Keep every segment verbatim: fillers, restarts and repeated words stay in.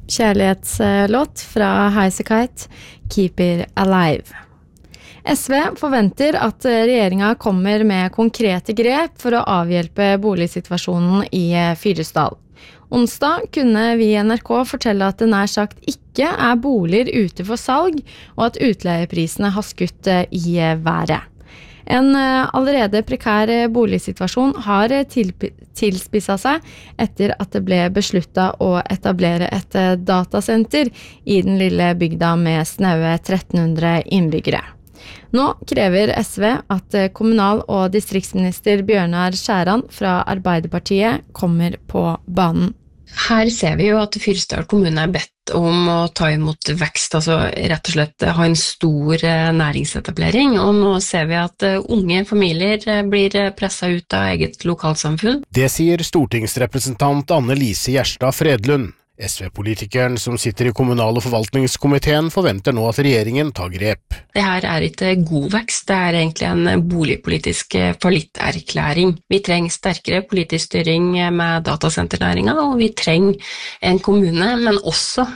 Kjærlighetslåt fra Highasakite, Keep It Alive. S V forventer at regjeringen kommer med konkrete grep for å avhjelpe boligsituasjonen i Fyresdal. Onsdag kunne vi i N R K fortelle at det nær sagt ikke er boliger ute for salg, og at utleieprisene har skutt i været. En allerede prekær boligsituasjon har tilspisset seg etter at det ble besluttet å etablere et datasenter i den lille bygda med snaue tretten hundre innbyggere. Nå krever S V at kommunal- og distriktsminister Bjørnar Skjæran fra Arbeiderpartiet kommer på banen. Her ser vi jo at Fyresdal kommune er bedt om å ta imot vekst, altså rett og slett ha en stor næringsetablering, og nå ser vi at unge familier blir presset ut av eget lokalsamfunn. Det sier stortingsrepresentant Anne Lise Gjerstad Fredlund. S V-politikeren som sitter i kommunal- og forvaltningskomiteen forventer nå at regjeringen tar grep. Det her er ikke god vekst, det er egentlig en boligpolitisk fallitterklæring. Vi trenger sterkere politisk styring med datasenternæringen, og vi trenger en kommune, men også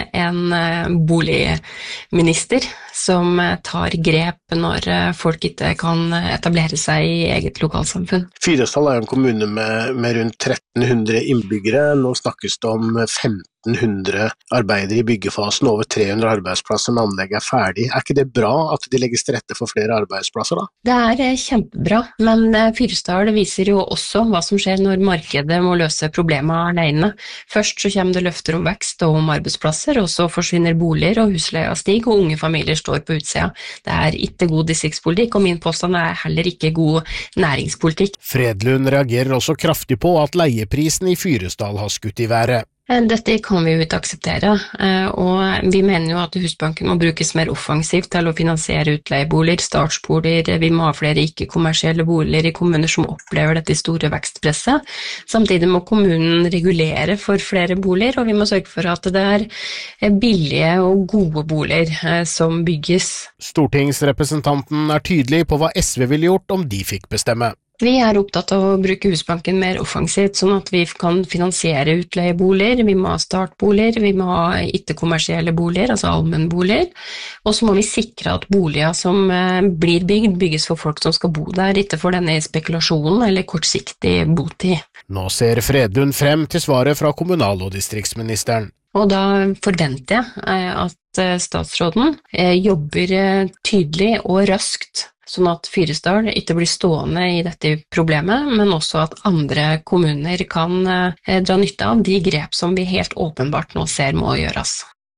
en boligminister som tar grep når folk ikke kan etablere seg i eget lokalsamfunn. Fyresdal er en kommune med, med rundt tretten hundre innbyggere. Nå snakkes det om femten hundre arbeidere i byggefasen, over tre hundre arbeidsplasser når anlegget er ferdig. Er ikke det bra at de legges til rette for flere arbeidsplasser da? Det er kjempebra, men Fyresdal viser jo også hva som skjer når markedet må løse problemet alene. Først så kommer det løfter om vekst og om arbeidsplasser, og så forsvinner boliger og husleia stiger, og unge familier står på utsida. Det er ikke god distriktspolitikk, og min påstand er heller ikke god næringspolitikk. Fredlund reagerer også kraftig på at leieprisen i Fyresdal har skutt i været. Dette kan vi jo ikke akseptere, og vi mener jo at Husbanken må brukes mer offensivt til å finansiere utleieboliger, startsboliger, vi må ha flere ikke-kommersielle boliger i kommuner som opplever dette store vekstpresset. Samtidig må kommunen regulere for flere boliger, og vi må sørge for at det er billige og gode boliger som bygges. Stortingsrepresentanten er tydelig på hva S V ville gjort om de fikk bestemme. Vi er opptatt av å bruke Husbanken mer offensivt, sånn at vi kan finansiere utleieboliger, vi må ha startboliger, vi må ha ikke-kommersielle boliger, altså allmennboliger, og så må vi sikre at boliger som blir bygd, bygges for folk som skal bo der, ikke for denne spekulasjonen eller kortsiktig botid. Nå ser Fredlund frem til svaret fra kommunal- og distriktsministeren. Og da forventer jeg at statsråden jobber tydelig og raskt, sånn at Fyresdal ikke blir stående i dette problemet, men også at andre kommuner kan dra nytte av de grep som vi helt åpenbart nå ser må gjøres.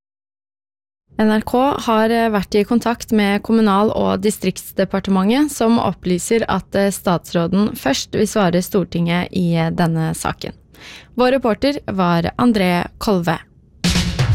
N R K har vært i kontakt med Kommunal- og distriktsdepartementet, som opplyser at statsråden først vil svare Stortinget i denne saken. Vår reporter var André Kolve.